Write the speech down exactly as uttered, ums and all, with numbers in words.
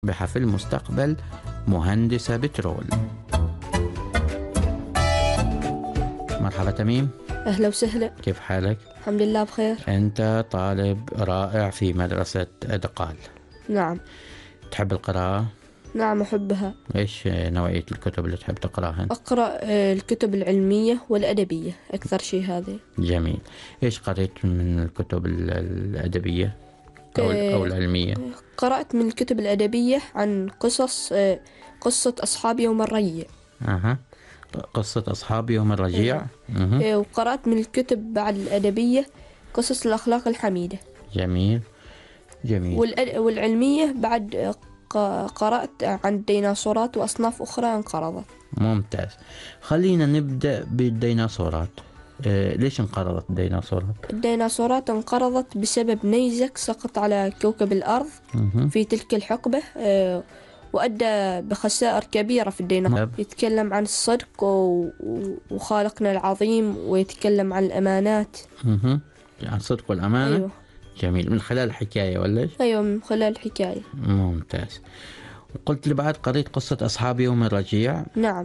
تصبح في المستقبل مهندسة بترول. مرحبا تميم. أهلا وسهلا. كيف حالك؟ الحمد لله بخير. أنت طالب رائع في مدرسة دقال. نعم. تحب القراءة؟ نعم أحبها. إيش نوعية الكتب اللي تحب تقرأها؟ أقرأ الكتب العلمية والأدبية أكثر شيء هذه. جميل. إيش قرأت من الكتب الأدبية أو, أو العلمية؟ قرأت من الكتب الأدبية عن قصص قصة أصحاب يوم الرجيع. أها. قصة أصحاب يوم الرجيع. أه. وقرأت من الكتب بعد الأدبية قصص الأخلاق الحميدة. جميل جميل. والأد... والعلمية بعد قرأت عن الديناصورات وأصناف أخرى انقرضت. ممتاز. خلينا نبدأ بالديناصورات. آه، ليش انقرضت الديناصورات؟ الديناصورات انقرضت بسبب نيزك سقط على كوكب الأرض مه. في تلك الحقبة، آه، وأدى بخسائر كبيرة في الديناصورات. يتكلم عن الصدق و... وخالقنا العظيم، ويتكلم عن الأمانات. مه. عن الصدق والأمانة. أيوة. جميل. من خلال الحكاية ولا إيش؟ أيوة من خلال الحكاية. ممتاز. وقلت لي بعد قريت قصة أصحاب يوم الرجيع. نعم.